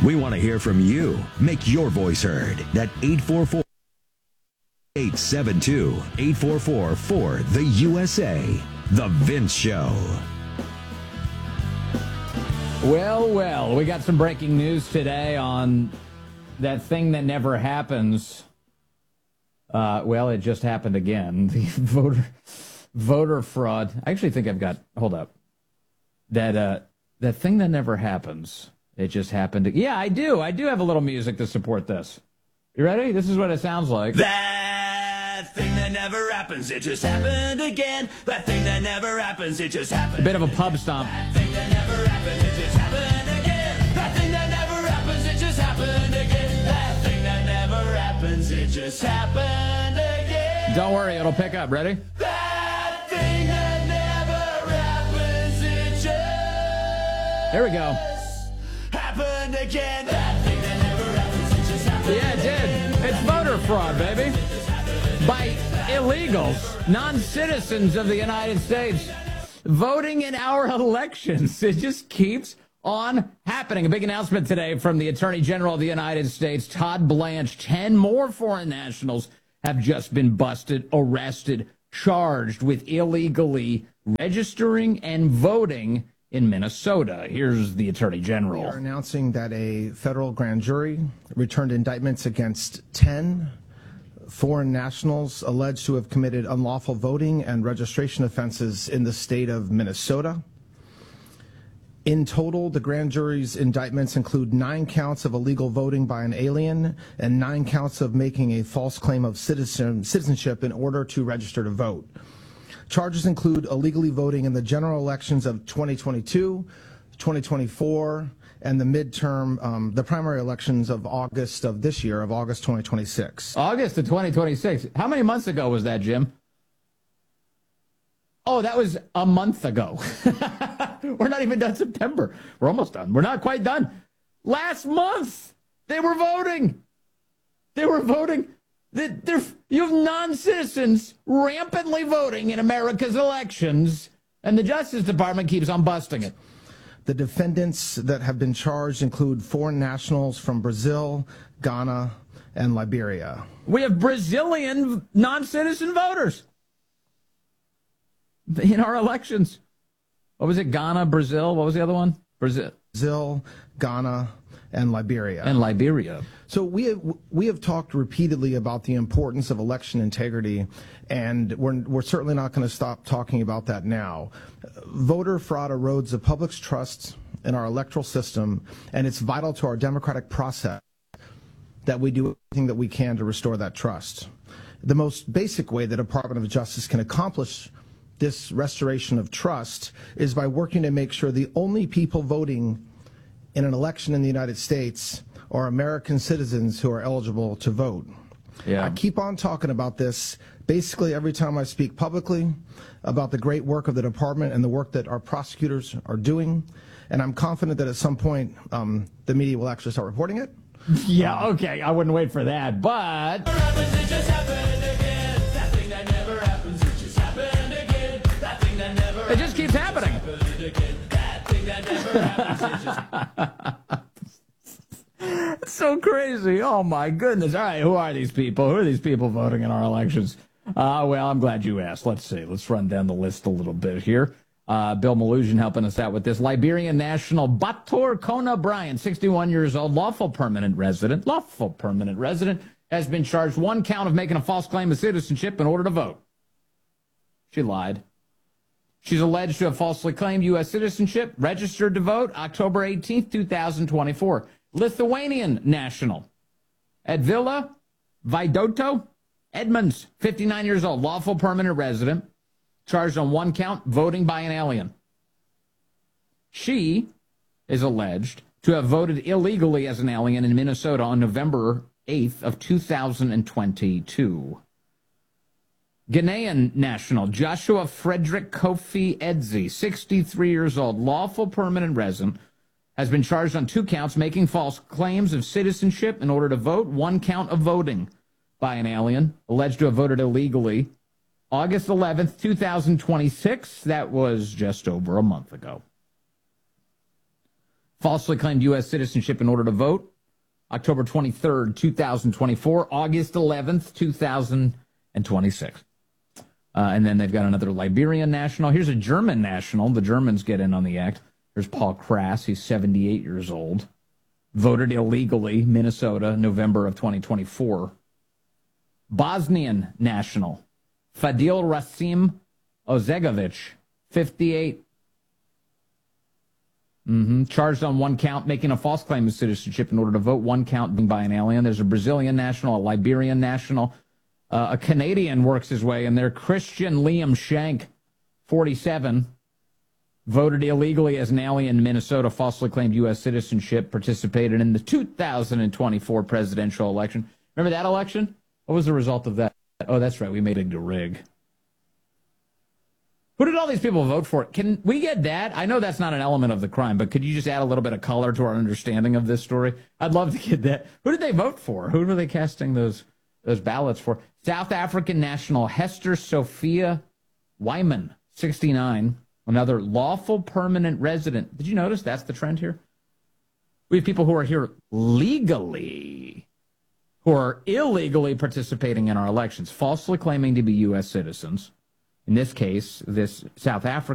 We want to hear from you. Make your voice heard at 844-872-8444 for the USA. The Vince Show. Well, we got some breaking news today on that thing that never happens. It just happened again. The voter fraud. I actually think I've got, hold up. That thing that never happens. It just happened. Yeah, I do. I do have a little music to support this. You ready? This is what it sounds like. That thing that never happens, it just happened again. That thing that never happens, it just happened. A bit of a pub stomp. That thing that never happens, it just happened again. That thing that never happens, it just happened again. That thing that never happens, it just happened again. Don't worry, it'll pick up. Ready? That thing that never happens, it just There we go. happened again. That thing that never happens, it just happened Yeah, it did. It's voter fraud, baby. By illegals, non-citizens of the United States, voting in our elections. It just keeps on happening. A big announcement today from the Attorney General of the United States, Todd Blanche. 10 more foreign nationals have just been busted, arrested, charged with illegally registering and voting in Minnesota. Here's the Attorney General. We are announcing that a federal grand jury returned indictments against 10 foreign nationals alleged to have committed unlawful voting and registration offenses in the state of Minnesota. In total, the grand jury's indictments include 9 counts of illegal voting by an alien and 9 counts of making a false claim of citizenship in order to register to vote. Charges include illegally voting in the general elections of 2022, 2024, and the primary elections of August of this year, of August 2026. August of 2026. How many months ago was that, Jim? Oh, that was a month ago. We're not even done September. We're almost done. We're not quite done. Last month, they were voting. They were voting. You have non-citizens rampantly voting in America's elections, and the Justice Department keeps on busting it. The defendants that have been charged include foreign nationals from Brazil, Ghana, and Liberia. We have Brazilian non-citizen voters in our elections. What was it? Ghana, Brazil. What was the other one? Brazil, Ghana, and Liberia. And Liberia. So we have talked repeatedly about the importance of election integrity, and we're certainly not going to stop talking about that now. Voter fraud erodes the public's trust in our electoral system, and it's vital to our democratic process that we do everything that we can to restore that trust. The most basic way the Department of Justice can accomplish this restoration of trust is by working to make sure the only people voting in an election in the United States are American citizens who are eligible to vote. Yeah. I keep on talking about this basically every time I speak publicly about the great work of the department and the work that our prosecutors are doing, and I'm confident that at some point the media will actually start reporting it. Yeah, okay, I wouldn't wait for that, but... It just keeps happening. It's so crazy. Oh, my goodness. All right, who are these people? Who are these people voting in our elections? Well, I'm glad you asked. Let's see. Let's run down the list a little bit here. Bill Malugin helping us out with this. Liberian national Bator Kona Bryant, 61 years old, lawful permanent resident, has been charged 1 count of making a false claim of citizenship in order to vote. She lied. She's alleged to have falsely claimed U.S. citizenship, registered to vote October 18th, 2024. Lithuanian national. Edvila Vaidoto Edmonds, 59 years old, lawful permanent resident, charged on 1 count, voting by an alien. She is alleged to have voted illegally as an alien in Minnesota on November 8th of 2022. Ghanaian national Joshua Frederick Kofi Edzi, 63 years old, lawful permanent resident, has been charged on 2 counts, making false claims of citizenship in order to vote, 1 count of voting by an alien, alleged to have voted illegally. August 11th, 2026, that was just over a month ago. falsely claimed U.S. citizenship in order to vote. October 23rd, 2024, August 11th, 2026. And then they've got another Liberian national. Here's a German national. The Germans get in on the act. There's Paul Krass. He's 78 years old. Voted illegally, Minnesota, November of 2024. Bosnian national. Fadil Rasim Ozegovic, 58. Charged on one count, making a false claim of citizenship in order to vote. One count being by an alien. There's a Brazilian national, a Liberian national. A Canadian works his way in there. Christian Liam Shank, 47. Voted illegally as an alien in Minnesota, falsely claimed U.S. citizenship, participated in the 2024 presidential election. Remember that election? What was the result of that? Oh, that's right. We made a rig. Who did all these people vote for? Can we get that? I know that's not an element of the crime, but could you just add a little bit of color to our understanding of this story? I'd love to get that. Who did they vote for? Who were they casting those ballots for? South African national Hester Sophia Wyman, 69. Another lawful permanent resident. Did you notice that's the trend here? We have people who are here legally, who are illegally participating in our elections, falsely claiming to be U.S. citizens. In this case, this South African